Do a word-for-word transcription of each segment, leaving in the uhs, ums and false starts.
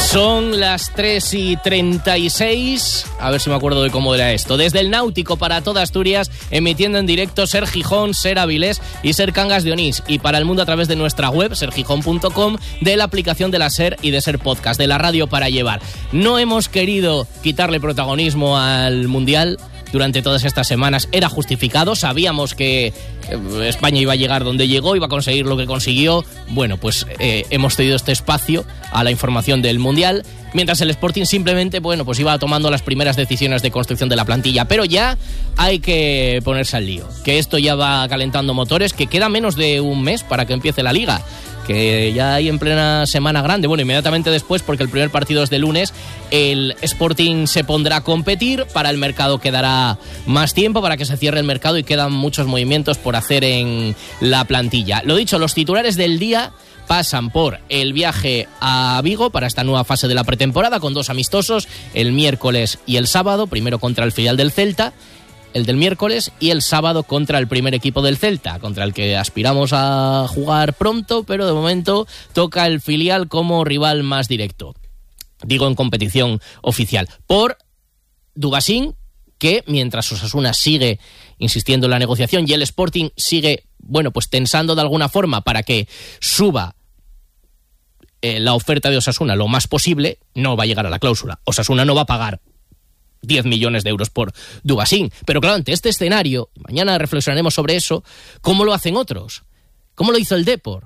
Son las tres y treinta y seis, a ver si me acuerdo de cómo era esto. Desde el Náutico para toda Asturias, emitiendo en directo Ser Gijón, Ser Avilés y Ser Cangas de Onís. Y para el mundo a través de nuestra web, ser gijón punto com, de la aplicación de la Ser y de Ser Podcast, de la radio para llevar. No hemos querido quitarle protagonismo al Mundial durante todas estas semanas, era justificado, sabíamos que España iba a llegar donde llegó, iba a conseguir lo que consiguió. Bueno, pues eh, hemos cedido este espacio a la información del Mundial, mientras el Sporting simplemente, bueno, pues iba tomando las primeras decisiones de construcción de la plantilla. Pero ya hay que ponerse al lío, que esto ya va calentando motores, que queda menos de un mes para que empiece la Liga, que ya hay en plena semana grande. Bueno, inmediatamente después, porque el primer partido es de lunes, el Sporting se pondrá a competir. Para el mercado quedará más tiempo para que se cierre el mercado y quedan muchos movimientos por hacer en la plantilla. Lo dicho, los titulares del día pasan por el viaje a Vigo para esta nueva fase de la pretemporada, con dos amistosos, el miércoles y el sábado, primero contra el filial del Celta, el del miércoles, y el sábado contra el primer equipo del Celta, contra el que aspiramos a jugar pronto, pero de momento toca el filial como rival más directo. Digo, en competición oficial. Por Dubasín, que mientras Osasuna sigue insistiendo en la negociación y el Sporting sigue, bueno, pues tensando de alguna forma para que suba eh, la oferta de Osasuna lo más posible, no va a llegar a la cláusula. Osasuna no va a pagar diez millones de euros por Dubasín. Pero claro, ante este escenario, mañana reflexionaremos sobre eso, ¿cómo lo hacen otros? ¿Cómo lo hizo el Depor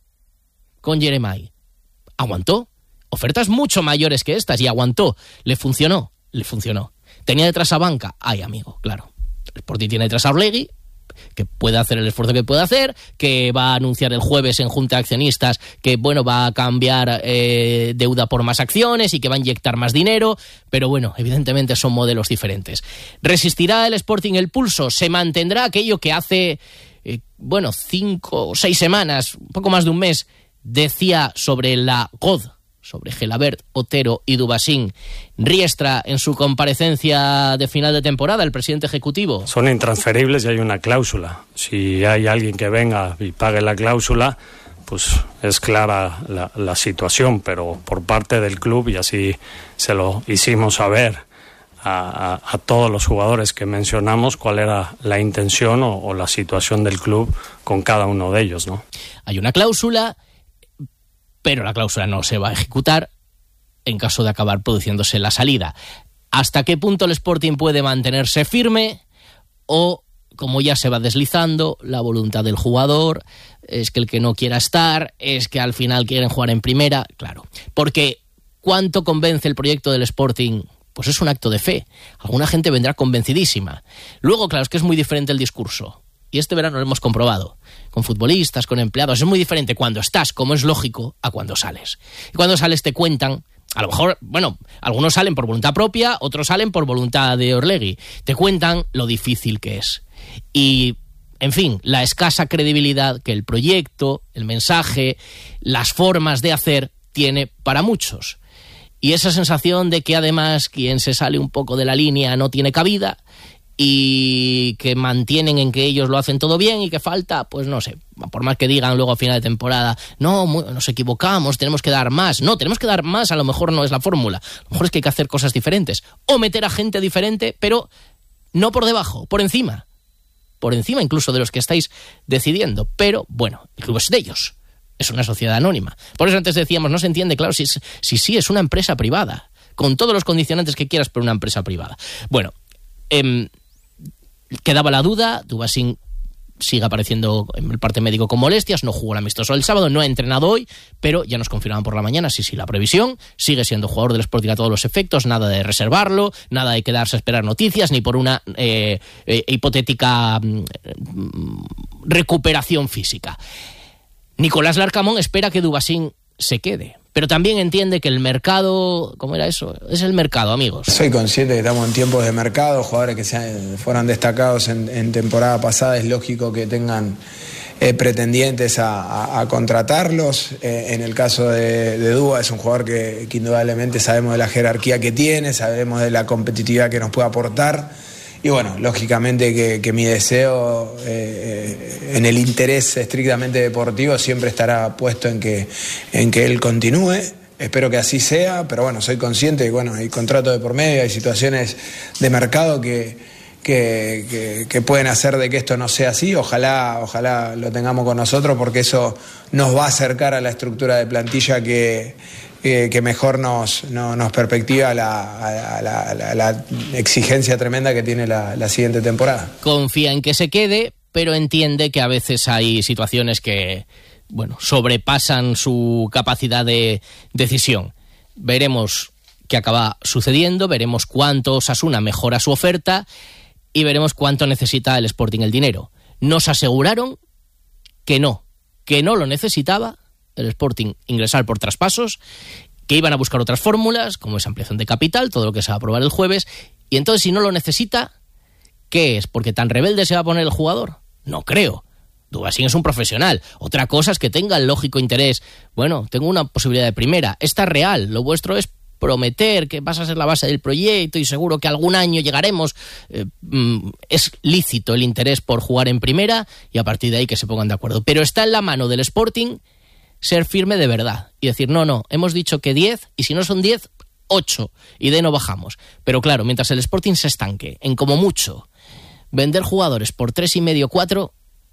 con Jeremai? ¿Aguantó? Ofertas mucho mayores que estas y aguantó. ¿Le funcionó? Le funcionó. ¿Tenía detrás a Banca? Ay, amigo, claro. El Sporting tiene detrás a Orlegui, que puede hacer el esfuerzo que puede hacer, que va a anunciar el jueves en Junta de Accionistas que, bueno, va a cambiar eh, deuda por más acciones y que va a inyectar más dinero, pero bueno, evidentemente son modelos diferentes. ¿Resistirá el Sporting el pulso? ¿Se mantendrá aquello que hace, eh, bueno, cinco o seis semanas, un poco más de un mes, decía sobre la G O D, sobre Gelabert, Otero y Dubasín, Riestra en su comparecencia de final de temporada, el presidente ejecutivo? Son intransferibles y hay una cláusula. Si hay alguien que venga y pague la cláusula, pues es clara la, la situación, pero por parte del club, y así se lo hicimos saber a, a, a todos los jugadores que mencionamos, cuál era la intención o, o la situación del club con cada uno de ellos, ¿no? Hay una cláusula, pero la cláusula no se va a ejecutar en caso de acabar produciéndose la salida. ¿Hasta qué punto el Sporting puede mantenerse firme? O, como ya se va deslizando, la voluntad del jugador es que el que no quiera estar, es que al final quieren jugar en primera. Claro, porque ¿cuánto convence el proyecto del Sporting? Pues es un acto de fe. Alguna gente vendrá convencidísima. Luego, claro, es que es muy diferente el discurso. Y este verano lo hemos comprobado, con futbolistas, con empleados. Es muy diferente cuando estás, como es lógico, a cuando sales. Y cuando sales te cuentan, a lo mejor, bueno, algunos salen por voluntad propia, otros salen por voluntad de Orlegui. Te cuentan lo difícil que es. Y, en fin, la escasa credibilidad que el proyecto, el mensaje, las formas de hacer tiene para muchos. Y esa sensación de que además quien se sale un poco de la línea no tiene cabida, y que mantienen en que ellos lo hacen todo bien y que falta, pues no sé, por más que digan luego a final de temporada, no, nos equivocamos, tenemos que dar más. No, tenemos que dar más, a lo mejor no es la fórmula. A lo mejor es que hay que hacer cosas diferentes. O meter a gente diferente, pero no por debajo, por encima. Por encima incluso de los que estáis decidiendo. Pero, bueno, el club es de ellos. Es una sociedad anónima. Por eso antes decíamos, no se entiende, claro, si sí, si, si, es una empresa privada, con todos los condicionantes que quieras, pero una empresa privada. Bueno, eh, quedaba la duda. Dubasín sigue apareciendo en el parte médico con molestias, no jugó el amistoso el sábado, no ha entrenado hoy, pero ya nos confirmaban por la mañana, sí, sí, la previsión, sigue siendo jugador del Sporting a todos los efectos, nada de reservarlo, nada de quedarse a esperar noticias, ni por una eh, eh, hipotética eh, recuperación física. Nicolás Larcamón espera que Dubasín se quede, pero también entiende que el mercado, ¿cómo era eso? Es el mercado, amigos. Soy consciente que estamos en tiempos de mercado, jugadores que se fueron destacados en, en temporada pasada, es lógico que tengan eh, pretendientes a, a, a contratarlos. Eh, en el caso de, de Duba es un jugador que, que indudablemente sabemos de la jerarquía que tiene, sabemos de la competitividad que nos puede aportar. Y bueno, lógicamente que, que mi deseo eh, en el interés estrictamente deportivo siempre estará puesto en que, en que él continúe. espero que así sea, pero bueno, soy consciente de que bueno, hay contratos de por medio, hay situaciones de mercado que... Que, que, que pueden hacer de que esto no sea así. Ojalá, ojalá lo tengamos con nosotros, porque eso nos va a acercar a la estructura de plantilla que, que, que mejor nos, no, nos perspectiva la, a la, la, la exigencia tremenda que tiene la, la siguiente temporada. Confía en que se quede, pero entiende que a veces hay situaciones que, bueno, sobrepasan su capacidad de decisión. Veremos qué acaba sucediendo, veremos cuánto Osasuna mejora su oferta y veremos cuánto necesita el Sporting el dinero. Nos aseguraron que no, que no lo necesitaba el Sporting ingresar por traspasos, que iban a buscar otras fórmulas, como esa ampliación de capital, todo lo que se va a aprobar el jueves, y entonces si no lo necesita, ¿qué es? ¿Porque tan rebelde se va a poner el jugador? No creo. Dubasín es un profesional. Otra cosa es que tenga el lógico interés. Bueno, tengo una posibilidad de primera. Esta es real. Lo vuestro es prometer que vas a ser la base del proyecto y seguro que algún año llegaremos. Eh, es lícito el interés por jugar en primera y a partir de ahí que se pongan de acuerdo. Pero está en la mano del Sporting ser firme de verdad y decir, no, no, hemos dicho que diez y si no son diez, ocho y de no bajamos. Pero claro, mientras el Sporting se estanque en como mucho vender jugadores por tres y medio, cuatro,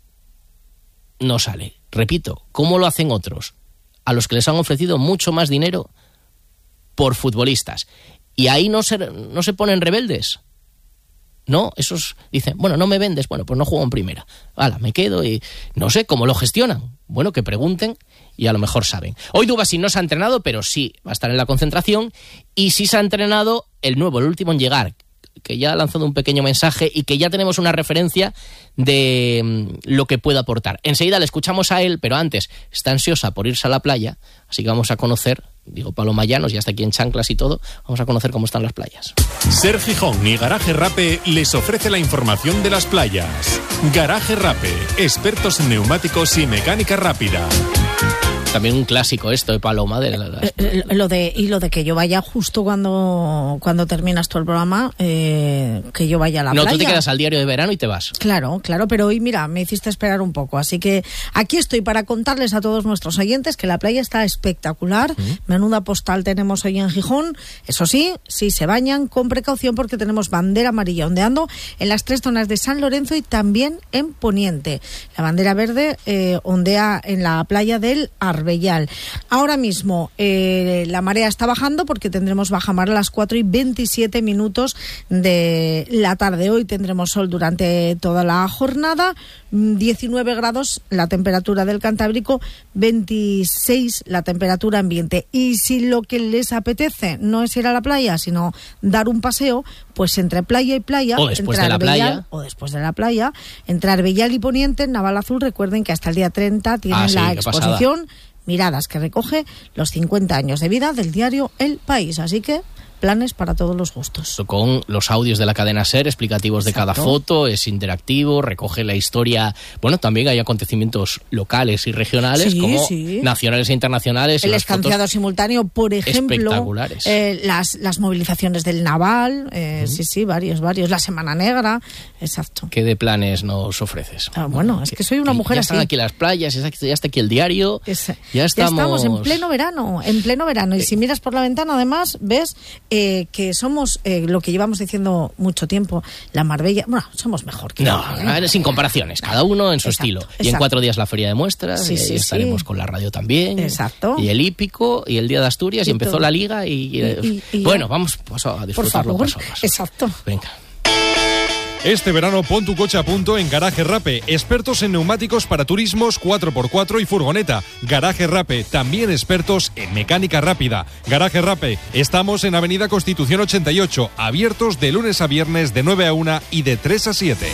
no sale. Repito, ¿cómo lo hacen otros? A los que les han ofrecido mucho más dinero por futbolistas. Y ahí no se, no se ponen rebeldes. No, esos dicen, bueno, no me vendes, bueno, pues no juego en primera. Hala, me quedo y no sé cómo lo gestionan. Bueno, que pregunten y a lo mejor saben. Hoy Dubasín no se ha entrenado, pero sí va a estar en la concentración y sí se ha entrenado el nuevo, el último en llegar, que ya ha lanzado un pequeño mensaje y que ya tenemos una referencia de mm, lo que puede aportar. Enseguida le escuchamos a él, pero antes está ansiosa por irse a la playa, así que vamos a conocer, digo Paloma Llanos, ya está aquí en chanclas y todo, vamos a conocer cómo están las playas. Ser Gijón y Garaje Rape les ofrece la información de las playas. Garaje Rape, expertos en neumáticos y mecánica rápida. También un clásico esto de Paloma. De la, las... lo de, y lo de que yo vaya justo cuando, cuando terminas todo el programa, eh, que yo vaya a la no, playa. No, tú te quedas al diario de verano y te vas. Claro, claro, pero hoy, mira, me hiciste esperar un poco. Así que aquí estoy para contarles a todos nuestros oyentes que la playa está espectacular. ¿Mm? Menuda postal tenemos hoy en Gijón. Eso sí, si se bañan, con precaución porque tenemos bandera amarilla ondeando en las tres zonas de San Lorenzo y también en Poniente. La bandera verde eh, ondea en la playa del Arbellal. Ahora mismo eh, la marea está bajando porque tendremos bajamar a las cuatro y veintisiete minutos de la tarde. Hoy tendremos sol durante toda la jornada, diecinueve grados la temperatura del Cantábrico, veintiséis la temperatura ambiente. Y si lo que les apetece no es ir a la playa, sino dar un paseo, pues entre playa y playa, o después entre de la Arbellal, playa, o después de la playa, entre Arbellal y Poniente, en Navalazul, recuerden que hasta el día treinta tienen ah, sí, la exposición pasada. Miradas, que recoge los cincuenta años de vida del diario El País. Así que planes para todos los gustos. Con los audios de la cadena SER, explicativos de Exacto. cada foto, es interactivo, recoge la historia. Bueno, también hay acontecimientos locales y regionales, sí, como sí. nacionales e internacionales. El y escanciado simultáneo, por ejemplo. Espectaculares. Eh, las, las movilizaciones del Naval, eh, uh-huh. sí, sí, varios, varios. La Semana Negra, exacto. ¿Qué de planes nos ofreces? Ah, bueno, es que soy una mujer ya así. Ya están aquí las playas, ya está aquí el diario. Es, ya, estamos... ya estamos en pleno verano, en pleno verano. Y si miras por la ventana, además, ves eh, que somos eh, lo que llevamos diciendo mucho tiempo, la Marbella. Bueno, somos mejor que No, ¿eh? no sin comparaciones, cada uno en su exacto, estilo. Exacto. Y en cuatro días la feria de muestras, sí, y sí, ahí estaremos sí. con la radio también. Exacto. Y el hípico, y el Día de Asturias, y, y empezó todo. la Liga, y, y, y, y bueno, ya. vamos paso a disfrutarlo por paso a paso. Exacto. Venga. Este verano pon tu coche a punto en Garaje Rape, expertos en neumáticos para turismos cuatro por cuatro y furgoneta. Garaje Rape, también expertos en mecánica rápida. Garaje Rape, estamos en Avenida Constitución ochenta y ocho, abiertos de lunes a viernes de nueve a una y de tres a siete.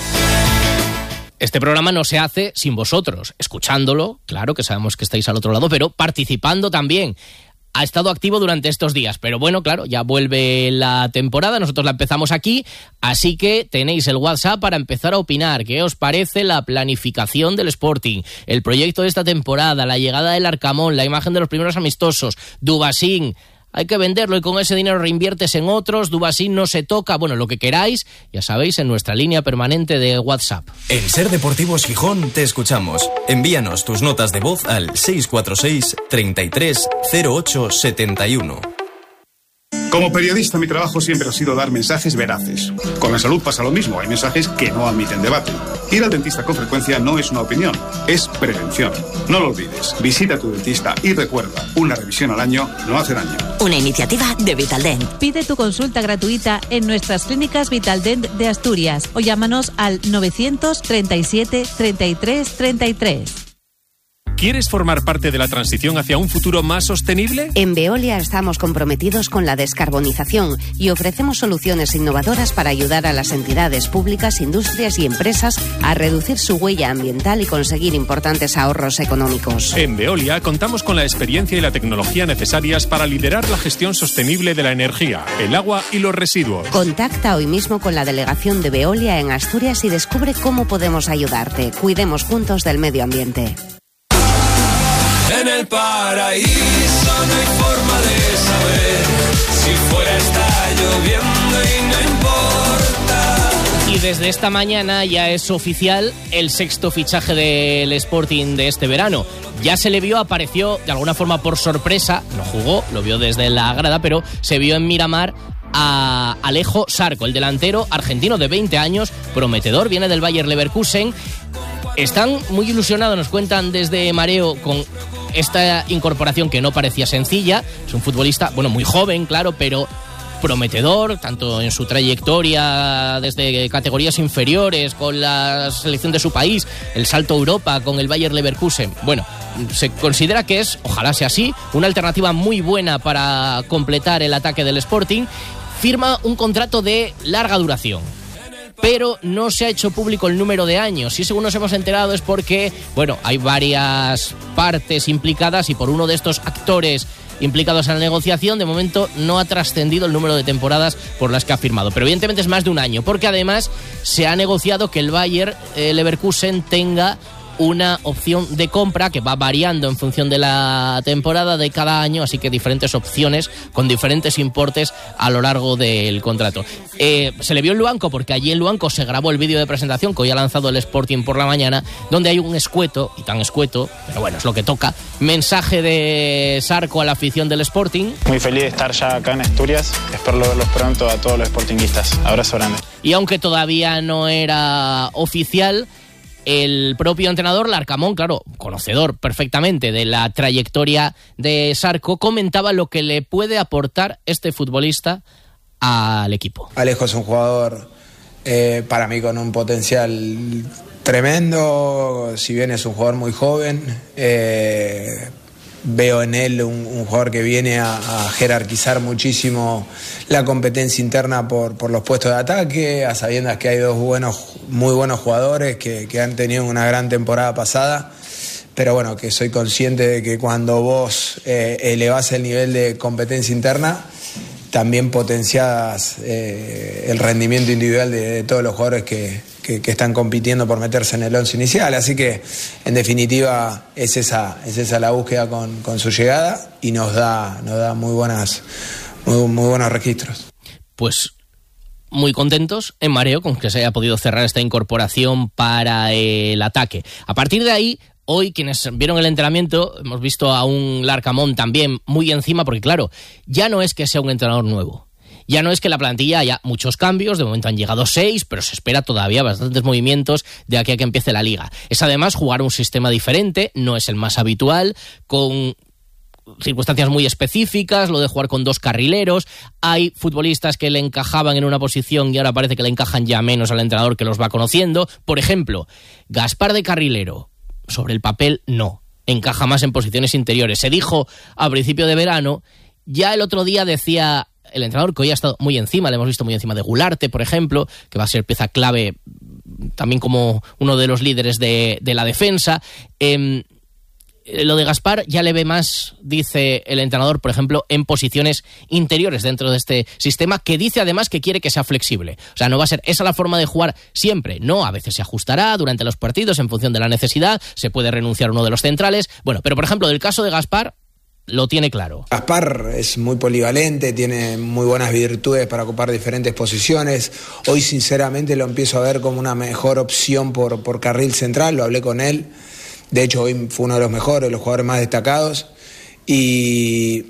Este programa no se hace sin vosotros, escuchándolo, claro que sabemos que estáis al otro lado, pero participando también. Ha estado activo durante estos días, pero bueno, claro, ya vuelve la temporada, nosotros la empezamos aquí, así que tenéis el WhatsApp para empezar a opinar. ¿Qué os parece la planificación del Sporting? El proyecto de esta temporada, la llegada del Arcamón, la imagen de los primeros amistosos, Dubasín. hay que venderlo y con ese dinero reinviertes en otros, Dubasín no se toca, bueno, lo que queráis, ya sabéis, en nuestra línea permanente de WhatsApp. En Ser Deportivos Gijón te escuchamos. Envíanos tus notas de voz al seis cuatro seis, treinta y tres, cero ocho setenta y uno. Como periodista, mi trabajo siempre ha sido dar mensajes veraces. Con la salud pasa lo mismo, hay mensajes que no admiten debate. Ir al dentista con frecuencia no es una opinión, es prevención. No lo olvides, visita a tu dentista y recuerda, una revisión al año no hace daño. Una iniciativa de Vitaldent. Pide tu consulta gratuita en nuestras clínicas Vitaldent de Asturias o llámanos al novecientos treinta y siete, treinta y tres, treinta y tres. ¿Quieres formar parte de la transición hacia un futuro más sostenible? En Veolia estamos comprometidos con la descarbonización y ofrecemos soluciones innovadoras para ayudar a las entidades públicas, industrias y empresas a reducir su huella ambiental y conseguir importantes ahorros económicos. En Veolia contamos con la experiencia y la tecnología necesarias para liderar la gestión sostenible de la energía, el agua y los residuos. Contacta hoy mismo con la delegación de Veolia en Asturias y descubre cómo podemos ayudarte. Cuidemos juntos del medio ambiente. En el paraíso no hay forma de saber si fuera está lloviendo y no importa. Y desde esta mañana ya es oficial el sexto fichaje del Sporting de este verano. Ya se le vio, apareció de alguna forma por sorpresa, no jugó, lo vio desde la grada, pero se vio en Miramar a Alejo Sarco, el delantero argentino de veinte años, prometedor, viene del Bayer Leverkusen. Están muy ilusionados, nos cuentan desde Mareo, con esta incorporación que no parecía sencilla. Es un futbolista, bueno, muy joven, claro, pero prometedor, tanto en su trayectoria desde categorías inferiores, con la selección de su país, el salto a Europa con el Bayer Leverkusen. Bueno, se considera que es, ojalá sea así, una alternativa muy buena para completar el ataque del Sporting. Firma un contrato de larga duración, pero no se ha hecho público el número de años. Y según nos hemos enterado es porque, bueno, hay varias partes implicadas y por uno de estos actores implicados en la negociación, de momento no ha trascendido el número de temporadas por las que ha firmado. Pero evidentemente es más de un año, porque además se ha negociado que el Bayer eh, Leverkusen tenga una opción de compra que va variando en función de la temporada de cada año, así que diferentes opciones con diferentes importes a lo largo del contrato. Eh, se le vio en Luanco porque allí en Luanco se grabó el vídeo de presentación que hoy ha lanzado el Sporting por la mañana, donde hay un escueto, y tan escueto, pero bueno, es lo que toca, mensaje de Sarco a la afición del Sporting. Muy feliz de estar ya acá en Asturias, espero verlos pronto a todos los sportinguistas. Abrazo grande. Y aunque todavía no era oficial, el propio entrenador Larcamón, claro, conocedor perfectamente de la trayectoria de Sarco, comentaba lo que le puede aportar este futbolista al equipo. Alejo es un jugador eh, para mí con un potencial tremendo, si bien es un jugador muy joven, eh, veo en él un, un jugador que viene a, a jerarquizar muchísimo la competencia interna por, por los puestos de ataque, a sabiendas que hay dos buenos, muy buenos jugadores que, que han tenido una gran temporada pasada, pero bueno, que soy consciente de que cuando vos eh, elevás el nivel de competencia interna, también potenciás eh, el rendimiento individual de, de todos los jugadores que, que, que están compitiendo por meterse en el once inicial. Así que, en definitiva, es esa, es esa la búsqueda con, con su llegada y nos da, nos da muy, buenas, muy, muy buenos registros. Pues muy contentos en Mareo con que se haya podido cerrar esta incorporación para el ataque. A partir de ahí, hoy, quienes vieron el entrenamiento, hemos visto a un Larcamón también muy encima, porque claro, ya no es que sea un entrenador nuevo. Ya no es que la plantilla haya muchos cambios, de momento han llegado seis, pero se espera todavía bastantes movimientos de aquí a que empiece la liga. Es además jugar un sistema diferente, no es el más habitual, con circunstancias muy específicas, lo de jugar con dos carrileros. Hay futbolistas que le encajaban en una posición y ahora parece que le encajan ya menos al entrenador que los va conociendo. Por ejemplo, Gaspar de carrilero, sobre el papel no, encaja más en posiciones interiores. Se dijo a principio de verano, ya el otro día decía el entrenador que hoy ha estado muy encima, le hemos visto muy encima de Gularte, por ejemplo, que va a ser pieza clave también como uno de los líderes de, de la defensa. Eh, lo de Gaspar ya le ve más, dice el entrenador, por ejemplo, en posiciones interiores dentro de este sistema, que dice además que quiere que sea flexible. O sea, no va a ser esa la forma de jugar siempre. No, a veces se ajustará durante los partidos en función de la necesidad, se puede renunciar a uno de los centrales. Bueno, pero por ejemplo, del caso de Gaspar, lo tiene claro. Gaspar es muy polivalente, tiene muy buenas virtudes para ocupar diferentes posiciones. Hoy sinceramente lo empiezo a ver como una mejor opción por, por carril central, lo hablé con él. De hecho hoy fue uno de los mejores, los jugadores más destacados. Y...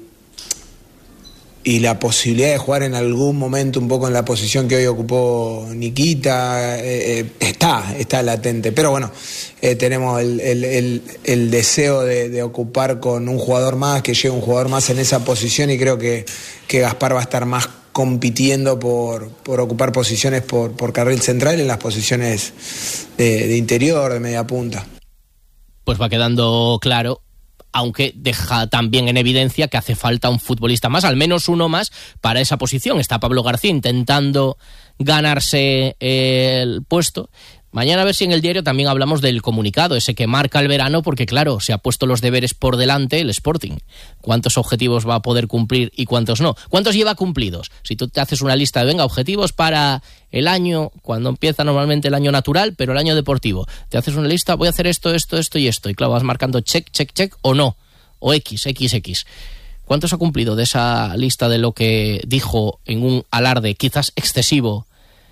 y la posibilidad de jugar en algún momento un poco en la posición que hoy ocupó Nikita eh, eh, está, está latente, pero bueno, eh, tenemos el, el, el, el deseo de, de ocupar con un jugador más, que llegue un jugador más en esa posición, y creo que, que Gaspar va a estar más compitiendo por, por ocupar posiciones por, por carril central en las posiciones de, de interior, de media punta. Pues va quedando claro, aunque deja también en evidencia que hace falta un futbolista más, al menos uno más, para esa posición. Está Pablo García intentando ganarse el puesto. Mañana a ver si en el diario también hablamos del comunicado, ese que marca el verano, porque claro, se ha puesto los deberes por delante el Sporting. ¿Cuántos objetivos va a poder cumplir y cuántos no? ¿Cuántos lleva cumplidos? Si tú te haces una lista de, venga, objetivos para el año, cuando empieza normalmente el año natural, pero el año deportivo, te haces una lista, voy a hacer esto, esto, esto y esto, y claro, vas marcando check, check, check, o no, o X, X, X. ¿Cuántos ha cumplido de esa lista de lo que dijo en un alarde quizás excesivo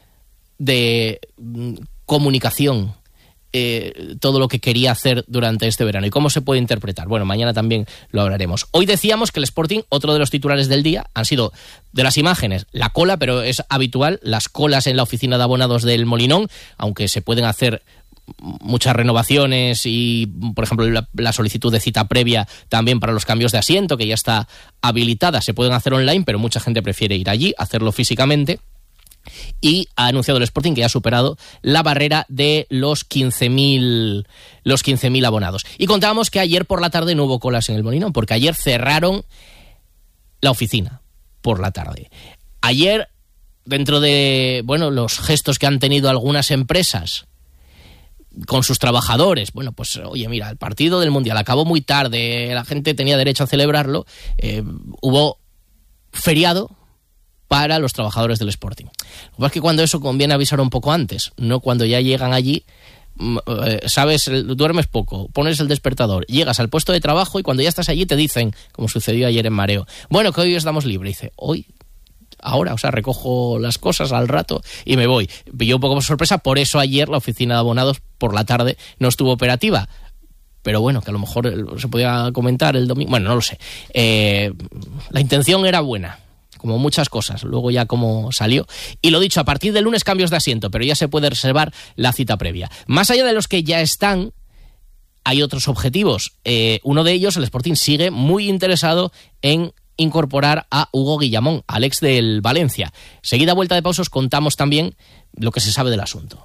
de comunicación, eh, todo lo que quería hacer durante este verano y cómo se puede interpretar? Bueno, mañana también lo hablaremos. Hoy decíamos que el Sporting, otro de los titulares del día, han sido de las imágenes, la cola, pero es habitual, las colas en la oficina de abonados del Molinón, aunque se pueden hacer muchas renovaciones y, por ejemplo, la, la solicitud de cita previa también para los cambios de asiento, que ya está habilitada, se pueden hacer online, pero mucha gente prefiere ir allí, hacerlo físicamente. Y ha anunciado el Sporting que ha superado la barrera de los quince mil los quince mil abonados. Y contábamos que ayer por la tarde no hubo colas en el Molinón, porque ayer cerraron la oficina por la tarde. Ayer, dentro de, bueno, los gestos que han tenido algunas empresas con sus trabajadores, bueno, pues oye, mira, el partido del Mundial acabó muy tarde, la gente tenía derecho a celebrarlo, eh, hubo feriado para los trabajadores del Sporting. Lo que pasa es que cuando eso conviene avisar un poco antes, no cuando ya llegan allí, sabes, duermes poco, pones el despertador, llegas al puesto de trabajo y cuando ya estás allí te dicen, como sucedió ayer en Mareo, bueno, que hoy estamos libres. Dice, hoy, ahora, o sea, recojo las cosas al rato y me voy. Pilló un poco por sorpresa, por eso ayer la oficina de abonados por la tarde no estuvo operativa. Pero bueno, que a lo mejor se podía comentar el domingo, bueno, no lo sé. Eh, la intención era buena, como muchas cosas, luego ya como salió. Y lo dicho, a partir del lunes cambios de asiento, pero ya se puede reservar la cita previa. Más allá de los que ya están, hay otros objetivos. Eh, uno de ellos, el Sporting sigue muy interesado en incorporar a Hugo Guillamón, al ex del Valencia. Seguida vuelta de pausa os contamos también lo que se sabe del asunto.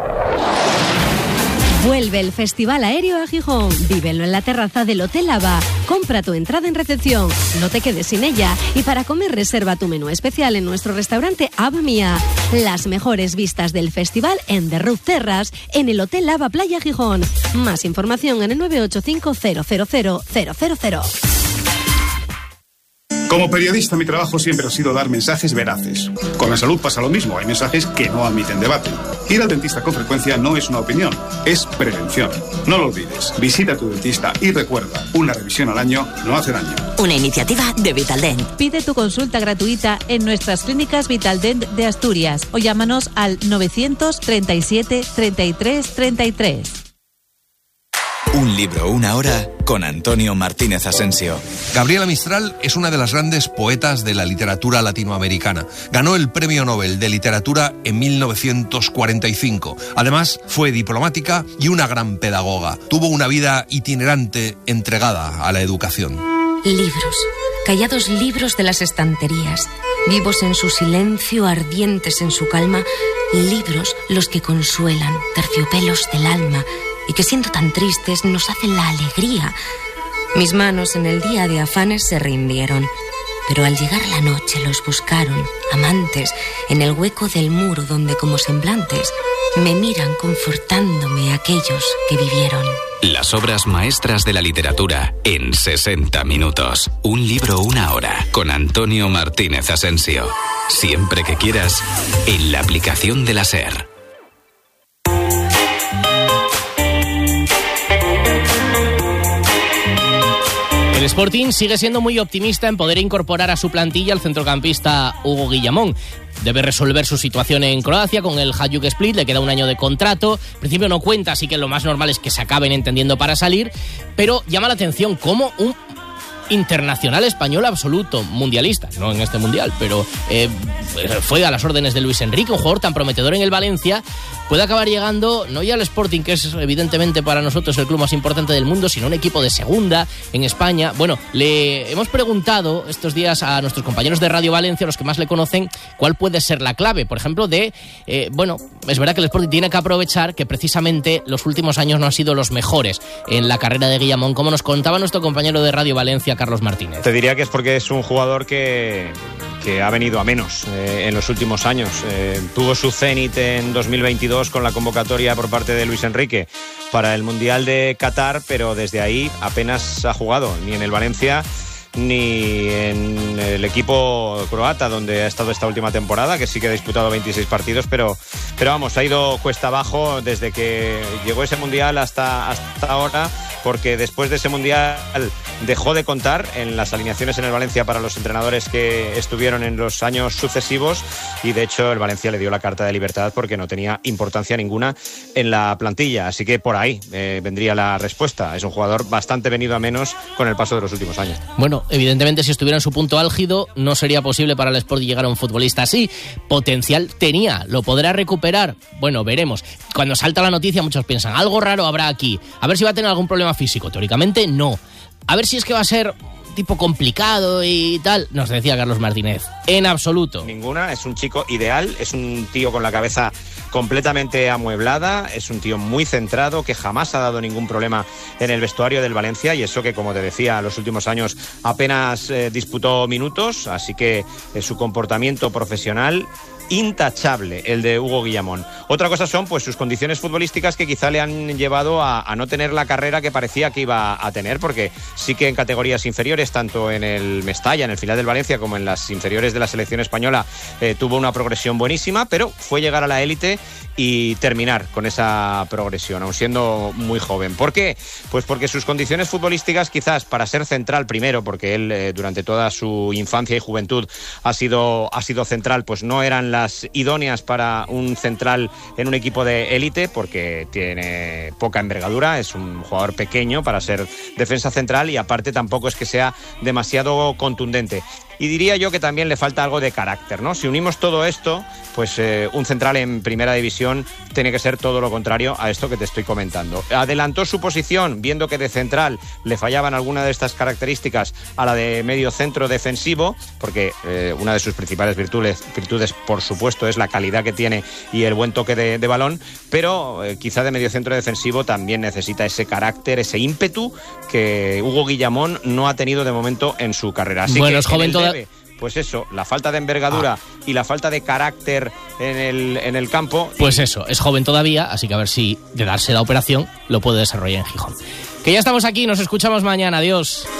Vuelve el Festival Aéreo a Gijón. Vívelo en la terraza del Hotel Lava. Compra tu entrada en recepción. No te quedes sin ella. Y para comer, reserva tu menú especial en nuestro restaurante Ava Mía. Las mejores vistas del festival en The Roof Terrace, en el Hotel Lava Playa Gijón. Más información en el nueve ocho cinco cero cero cero cero cero cero. Como periodista, mi trabajo siempre ha sido dar mensajes veraces. Con la salud pasa lo mismo, hay mensajes que no admiten debate. Ir al dentista con frecuencia no es una opinión, es prevención. No lo olvides, visita a tu dentista y recuerda, una revisión al año no hace daño. Una iniciativa de Vitaldent. Pide tu consulta gratuita en nuestras clínicas Vitaldent de Asturias o llámanos al novecientos treinta y siete treinta y tres treinta y tres. Un libro, una hora, con Antonio Martínez Asensio. Gabriela Mistral es una de las grandes poetas de la literatura latinoamericana. Ganó el Premio Nobel de Literatura en mil novecientos cuarenta y cinco. Además, fue diplomática y una gran pedagoga. Tuvo una vida itinerante entregada a la educación. Libros, callados libros de las estanterías, vivos en su silencio, ardientes en su calma, libros los que consuelan, terciopelos del alma, y que siendo tan tristes nos hacen la alegría. Mis manos en el día de afanes se rindieron, pero al llegar la noche los buscaron, amantes, en el hueco del muro donde como semblantes me miran confortándome aquellos que vivieron. Las obras maestras de la literatura en sesenta minutos. Un libro, una hora, con Antonio Martínez Asensio. Siempre que quieras, en la aplicación de la SER. El Sporting sigue siendo muy optimista en poder incorporar a su plantilla al centrocampista Hugo Guillamón. Debe resolver su situación en Croacia con el Hajduk Split, le queda un año de contrato. En principio no cuenta, así que lo más normal es que se acaben entendiendo para salir, pero llama la atención cómo un internacional español absoluto, mundialista, no en este mundial, pero eh, fue a las órdenes de Luis Enrique, un jugador tan prometedor en el Valencia, puede acabar llegando no ya al Sporting, que es evidentemente para nosotros el club más importante del mundo, sino un equipo de segunda en España. Bueno, le hemos preguntado estos días a nuestros compañeros de Radio Valencia, los que más le conocen, cuál puede ser la clave, por ejemplo, de, eh, bueno, es verdad que el Sporting tiene que aprovechar que precisamente los últimos años no han sido los mejores en la carrera de Guillamón, como nos contaba nuestro compañero de Radio Valencia, Carlos Martínez. Te diría que es porque es un jugador que, que ha venido a menos eh, en los últimos años. Eh, tuvo su cenit en dos mil veintidós con la convocatoria por parte de Luis Enrique para el Mundial de Qatar, pero desde ahí apenas ha jugado, ni en el Valencia ni en el equipo croata, donde ha estado esta última temporada, que sí que ha disputado veintiséis partidos, pero, pero vamos, ha ido cuesta abajo desde que llegó ese Mundial hasta, hasta ahora, porque después de ese Mundial dejó de contar en las alineaciones en el Valencia para los entrenadores que estuvieron en los años sucesivos, y de hecho el Valencia le dio la carta de libertad porque no tenía importancia ninguna en la plantilla, así que por ahí eh, vendría la respuesta. Es un jugador bastante venido a menos con el paso de los últimos años. Bueno, evidentemente si estuviera en su punto álgido no sería posible para el Sporting llegar a un futbolista así. Potencial tenía, ¿lo podrá recuperar? Bueno, veremos. Cuando salta la noticia muchos piensan, algo raro habrá aquí, a ver si va a tener algún problema físico. Teóricamente no. A ver si es que va a ser tipo complicado y tal. Nos decía Carlos Martínez, en absoluto. Ninguna, es un chico ideal, es un tío con la cabeza completamente amueblada, es un tío muy centrado, que jamás ha dado ningún problema en el vestuario del Valencia, y eso que, como te decía, los últimos años apenas eh, disputó minutos, así que eh, su comportamiento profesional intachable, el de Hugo Guillamón. Otra cosa son pues sus condiciones futbolísticas, que quizá le han llevado a, a no tener la carrera que parecía que iba a tener, porque sí que en categorías inferiores, tanto en el Mestalla, en el filial del Valencia, como en las inferiores de la selección española, eh, tuvo una progresión buenísima, pero fue llegar a la élite y terminar con esa progresión, aun siendo muy joven. ¿Por qué? Pues porque sus condiciones futbolísticas, quizás para ser central primero, porque él eh, durante toda su infancia y juventud ha sido, ha sido central, pues no eran las idóneas para un central en un equipo de élite, porque tiene poca envergadura, es un jugador pequeño para ser defensa central, y aparte tampoco es que sea demasiado contundente. Y diría yo que también le falta algo de carácter, ¿no? Si unimos todo esto, pues eh, un central en primera división tiene que ser todo lo contrario a esto que te estoy comentando. Adelantó su posición, viendo que de central le fallaban algunas de estas características, a la de medio centro defensivo, porque eh, una de sus principales virtudes, virtudes, por supuesto, es la calidad que tiene y el buen toque de, de balón, pero eh, quizá de medio centro defensivo también necesita ese carácter, ese ímpetu que Hugo Guillamón no ha tenido de momento en su carrera. Así bueno, que es joven todavía. Pues eso, la falta de envergadura ah. y la falta de carácter en el, en el campo. Pues eso, es joven todavía, así que a ver si de darse la operación lo puede desarrollar en Gijón. Que ya estamos aquí, nos escuchamos mañana, adiós.